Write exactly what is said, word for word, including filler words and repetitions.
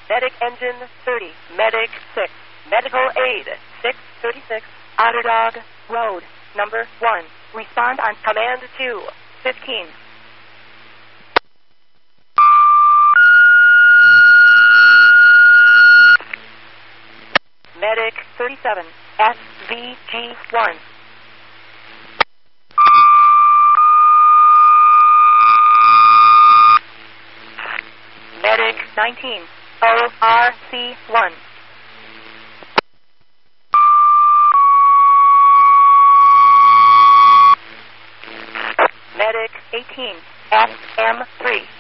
Medic engine thirty. Medic six. Medical aid six thirty-six. Otter Dog Road number one. Respond on command two fifteen. Medic thirty-seven. S V G one. Medic nineteen. O R C one. Medic eighteen. S M three.